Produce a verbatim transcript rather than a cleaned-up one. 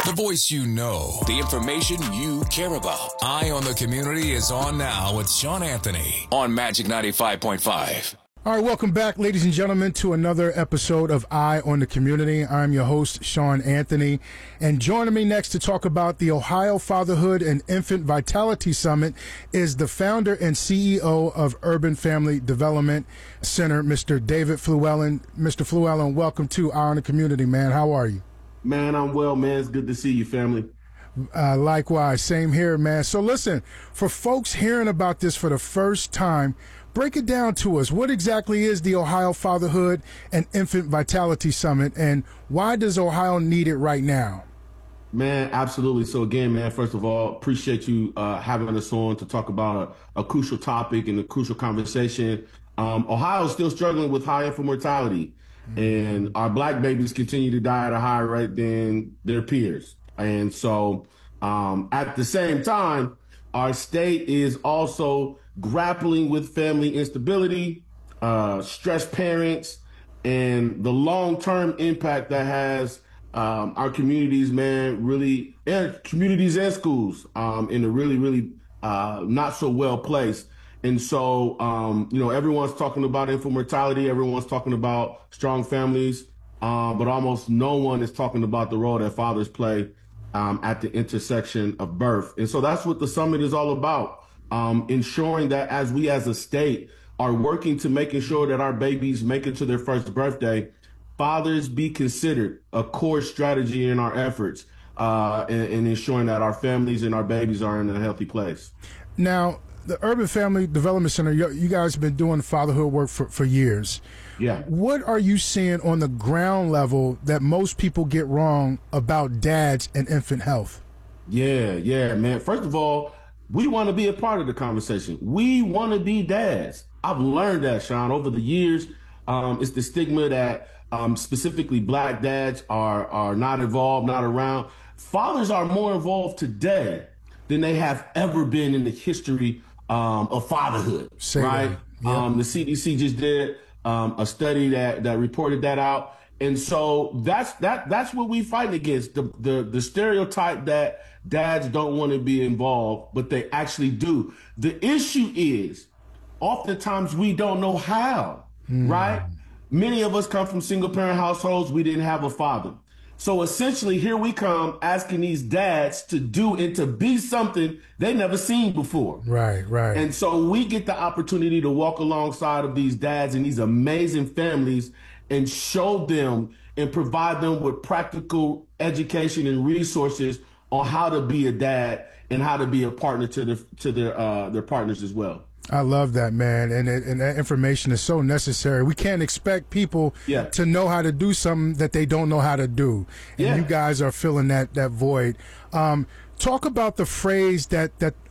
The voice you know, the information you care about. Eye on the Community is on now with Sean Anthony on Magic ninety-five point five. All right, welcome back, ladies and gentlemen, to another episode of Eye on the Community. I'm your host, Sean Anthony, and joining me next to talk about the Ohio Fatherhood and Infant Vitality Summit is the founder and C E O of Urban Family Development Center, Mister David Fluellen. Mister Fluellen, welcome to Eye on the Community, man. How are you? Man, I'm well, man. It's good to see you, family. Uh, likewise, same here, man. So listen, for folks hearing about this for the first time, break it down to us. What exactly is the Ohio Fatherhood and Infant Vitality Summit, and why does Ohio need it right now? Man, absolutely. So again, man, first of all, appreciate you uh, having us on to talk about a, a crucial topic and a crucial conversation. Um, Ohio is still struggling with high infant mortality, mm-hmm. and our black babies continue to die at a higher rate than their peers. And so um, at the same time, our state is also grappling with family instability, uh, stressed parents, and the long-term impact that has um, our communities, man, really, and communities and schools um, in a really, really uh, not so well placed. And so, um, you know, everyone's talking about infant mortality, everyone's talking about strong families, uh, but almost no one is talking about the role that fathers play um, at the intersection of birth. And so that's what the summit is all about. Um, ensuring that as we as a state are working to making sure that our babies make it to their first birthday, fathers be considered a core strategy in our efforts uh, in, in ensuring that our families and our babies are in a healthy place. Now, the Urban Family Development Center, you, you guys have been doing fatherhood work for, for years. Yeah. What are you seeing on the ground level that most people get wrong about dads and infant health? Yeah, yeah, man. First of all, we want to be a part of the conversation. We want to be dads. I've learned that, Sean, over the years. Um, it's the stigma that um, specifically black dads are, are not involved, not around. Fathers are more involved today than they have ever been in the history um, of fatherhood, Say right? Yeah. Um, the C D C just did um, a study that, that reported that out. And so that's that that's what we fight against, the, the, the stereotype that dads don't want to be involved, but they actually do. The issue is oftentimes we don't know how, mm. right? Many of us come from single parent households. We didn't have a father. So essentially here we come asking these dads to do and to be something they never seen before. Right, right. And so we get the opportunity to walk alongside of these dads and these amazing families and show them and provide them with practical education and resources on how to be a dad and how to be a partner to their to their uh, their partners as well. I love that, man, and it, and that information is so necessary. We can't expect people yeah. to know how to do something that they don't know how to do, and yeah. you guys are filling that that void. Um, talk about the phrase that that